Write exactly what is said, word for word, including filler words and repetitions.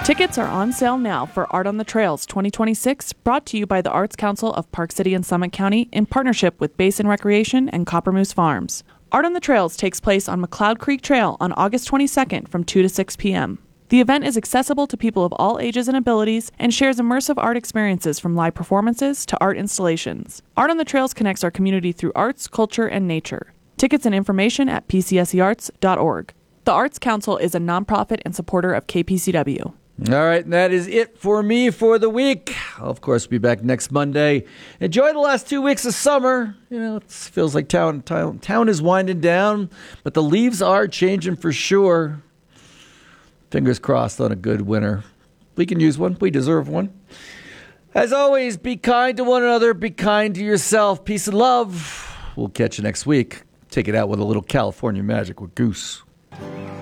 Tickets are on sale now for Art on the Trails twenty twenty-six, brought to you by the Arts Council of Park City and Summit County in partnership with Basin Recreation and Copper Moose Farms. Art on the Trails takes place on McLeod Creek Trail on August twenty-second from two to six p.m. The event is accessible to people of all ages and abilities and shares immersive art experiences from live performances to art installations. Art on the Trails connects our community through arts, culture, and nature. Tickets and information at p c s e arts dot org. The Arts Council is a nonprofit and supporter of K P C W. All right, and that is it for me for the week. I'll, of course, be back next Monday. Enjoy the last two weeks of summer. You know, it feels like town, town, town is winding down, but the leaves are changing for sure. Fingers crossed on a good winter. We can use one. We deserve one. As always, be kind to one another. Be kind to yourself. Peace and love. We'll catch you next week. Take it out with a little California magic with Goose.